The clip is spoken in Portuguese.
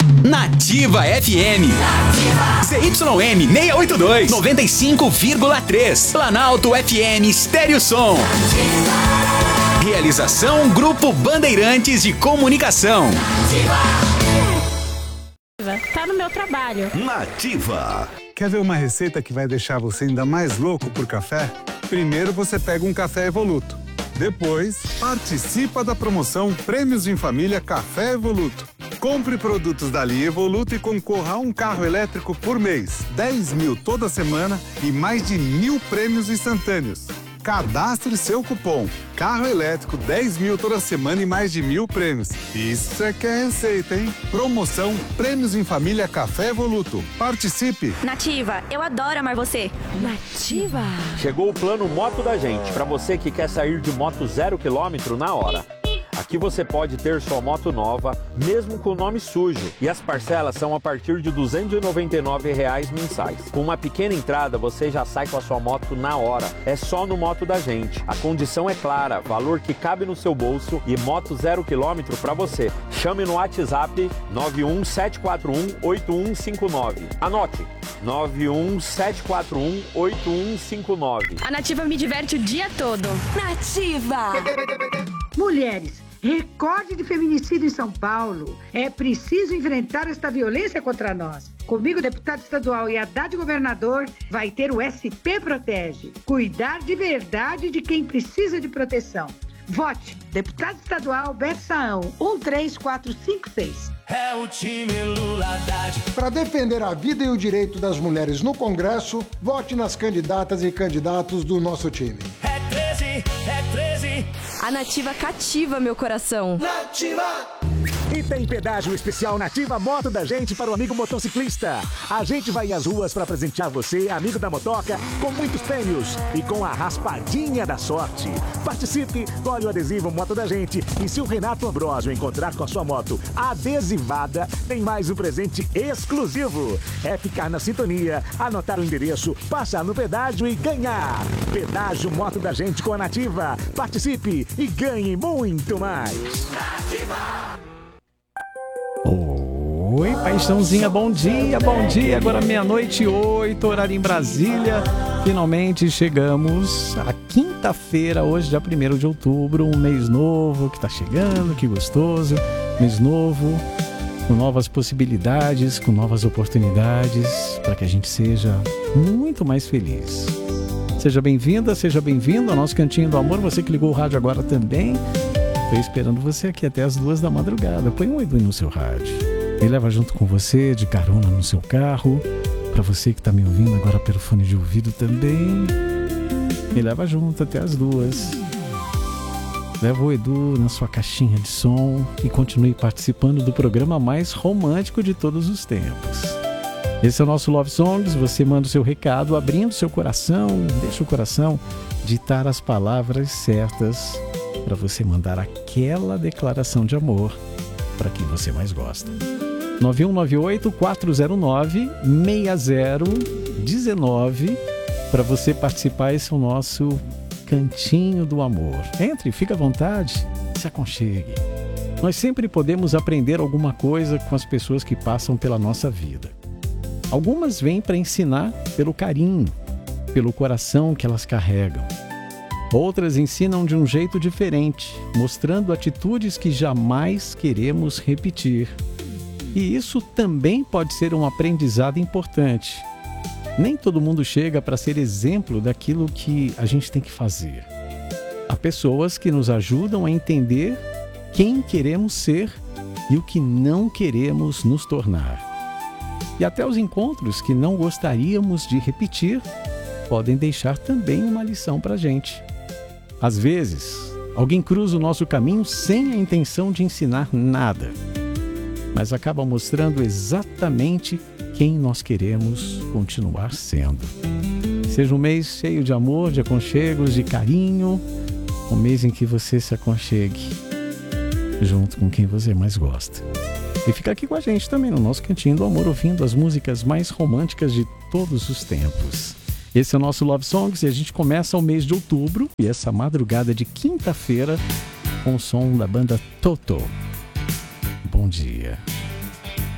Nativa FM. ZYM 682, 95,3. Planalto FM Estéreo Som. Realização Grupo Bandeirantes de Comunicação. Tá no meu trabalho. Nativa. Quer ver uma receita que vai deixar você ainda mais louco por café? Primeiro você pega um café Evoluto. Depois, participa da promoção Prêmios em Família Café Evoluto. Compre produtos da linha Evoluto e concorra a um carro elétrico por mês, 10 mil toda semana e mais de 1.000 prêmios instantâneos. Cadastre seu cupom. Carro elétrico 10 mil toda semana e mais de 1.000 prêmios. Isso é que é receita, hein? Promoção Prêmios em Família Café Evoluto. Participe! Nativa, eu adoro amar você. Nativa. Chegou o plano Moto da Gente, para você que quer sair de moto 0 km na hora. Aqui você pode ter sua moto nova, mesmo com o nome sujo. E as parcelas são a partir de R$ 299 mensais. Com uma pequena entrada, você já sai com a sua moto na hora. É só no Moto da Gente. A condição é clara, valor que cabe no seu bolso e moto 0 km para você. Chame no WhatsApp 917418159. Anote, 917418159. A Nativa me diverte o dia todo. Nativa! Mulheres, recorde de feminicídio em São Paulo. É preciso enfrentar esta violência contra nós. Comigo, deputado estadual e Haddad governador, vai ter o SP Protege. Cuidar de verdade de quem precisa de proteção. Vote, deputado estadual Beto Saão, 13456. É o time Lula Haddad. Para defender a vida e o direito das mulheres no Congresso, vote nas candidatas e candidatos do nosso time. É 13, é 13. A Nativa cativa meu coração. Nativa. E tem pedágio especial Nativa Moto da Gente para o amigo motociclista. A gente vai às ruas para presentear você, amigo da motoca, com muitos prêmios e com a raspadinha da sorte. Participe, colhe o adesivo Moto da Gente e se o Renato Ambrosio encontrar com a sua moto adesivada, tem mais um presente exclusivo. É ficar na sintonia, anotar o endereço, passar no pedágio e ganhar. Pedágio Moto da Gente com a Nativa. Participe e ganhe muito mais. Nativa. Oi, paixãozinha, bom dia, bom dia. Agora 00:08, horário em Brasília. Finalmente chegamos à quinta-feira, hoje, dia 1º de outubro, um mês novo que tá chegando, que gostoso. Mês novo, com novas possibilidades, com novas oportunidades, para que a gente seja muito mais feliz. Seja bem-vinda, seja bem-vindo ao nosso Cantinho do Amor. Você que ligou o rádio agora também. Estou esperando você aqui até as 2 da madrugada. Põe um Edu no seu rádio. Me leva junto com você, de carona no seu carro. Para você que está me ouvindo agora pelo fone de ouvido também. Me leva junto até as 2. Leva o Edu na sua caixinha de som e continue participando do programa mais romântico de todos os tempos. Esse é o nosso Love Songs. Você manda o seu recado abrindo seu coração. Deixa o coração ditar as palavras certas para você mandar aquela declaração de amor para quem você mais gosta. 9198-409-6019 para você participar. Esse é o nosso Cantinho do Amor. Entre, fica à vontade, se aconchegue. Nós sempre podemos aprender alguma coisa com as pessoas que passam pela nossa vida. Algumas vêm para ensinar pelo carinho, pelo coração que elas carregam. Outras ensinam de um jeito diferente, mostrando atitudes que jamais queremos repetir. E isso também pode ser um aprendizado importante. Nem todo mundo chega para ser exemplo daquilo que a gente tem que fazer. Há pessoas que nos ajudam a entender quem queremos ser e o que não queremos nos tornar. E até os encontros que não gostaríamos de repetir podem deixar também uma lição para a gente. Às vezes, alguém cruza o nosso caminho sem a intenção de ensinar nada, mas acaba mostrando exatamente quem nós queremos continuar sendo. Seja um mês cheio de amor, de aconchegos, de carinho, um mês em que você se aconchegue junto com quem você mais gosta. E fica aqui com a gente também no nosso Cantinho do Amor, ouvindo as músicas mais românticas de todos os tempos. Esse é o nosso Love Songs e a gente começa o mês de outubro e essa madrugada de quinta-feira com o som da banda Toto. Bom dia.